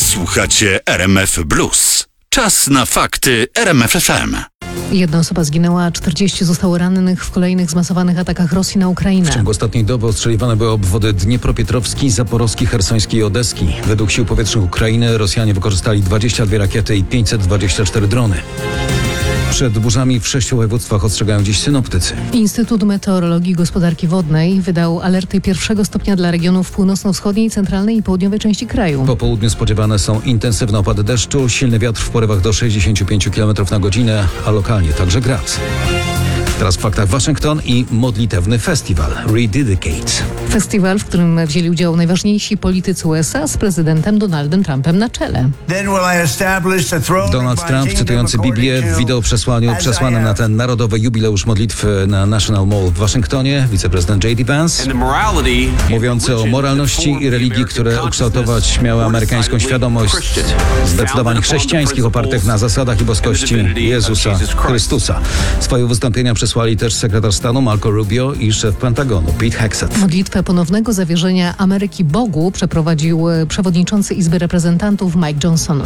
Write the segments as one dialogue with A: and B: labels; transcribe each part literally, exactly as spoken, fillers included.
A: Słuchacie R M F Blues. Czas na fakty R M F F M.
B: Jedna osoba zginęła, a czterdzieści zostało rannych w kolejnych zmasowanych atakach Rosji na Ukrainę.
C: W ciągu ostatniej doby ostrzeliwane były obwody Dniepropietrowski, Zaporowski, Chersoński i Odeski. Według sił powietrznych Ukrainy Rosjanie wykorzystali dwadzieścia dwie rakiety i pięćset dwadzieścia cztery drony. Przed burzami w sześciu województwach ostrzegają dziś synoptycy.
B: Instytut Meteorologii i Gospodarki Wodnej wydał alerty pierwszego stopnia dla regionów północno-wschodniej, centralnej i południowej części kraju.
C: Po południu spodziewane są intensywne opady deszczu, silny wiatr w porywach do sześćdziesiąt pięć kilometrów na godzinę, a lokalnie także grad. Teraz w faktach Waszyngton i modlitewny festiwal Rededicate.
B: Festiwal, w którym wzięli udział najważniejsi politycy U S A z prezydentem Donaldem Trumpem na czele.
C: Donald Trump, cytujący Biblię, w wideoprzesłaniu przesłanym na ten narodowy jubileusz modlitwy na National Mall w Waszyngtonie, wiceprezydent J D Vance, mówiący o moralności i religii, które ukształtować miały amerykańską świadomość zdecydowanie chrześcijańskich, opartych na zasadach i boskości Jezusa Chrystusa. Swoje wystąpienia przesłali też sekretarz stanu Marco Rubio i szef Pentagonu Pete Hegseth.
B: Modlitwę ponownego zawierzenia Ameryki Bogu przeprowadził przewodniczący Izby Reprezentantów Mike Johnson.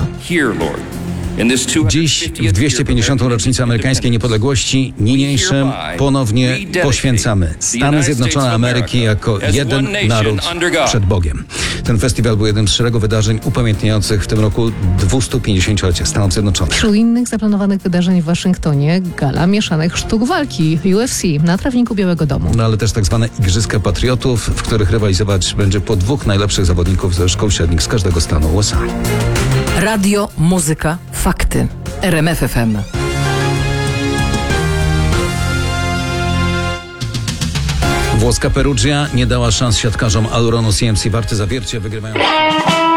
C: Dziś, w dwieście pięćdziesiątą rocznicę amerykańskiej niepodległości, niniejszym ponownie poświęcamy Stany Zjednoczone Ameryki jako jeden naród przed Bogiem. Ten festiwal był jednym z szeregu wydarzeń upamiętniających w tym roku dwustupięćdziesięciolecie Stanów Zjednoczonych.
B: Wśród innych zaplanowanych wydarzeń w Waszyngtonie gala mieszanych sztuk walki U F C na trawniku Białego Domu.
C: No ale też tak zwane Igrzyska Patriotów, w których rywalizować będzie po dwóch najlepszych zawodników ze szkół średnich z każdego stanu U S A.
D: Radio, muzyka, fakty. R M F F M.
C: Włoska Perugia nie dała szans siatkarzom Auronu C M C Warty Zawiercie, wygrywają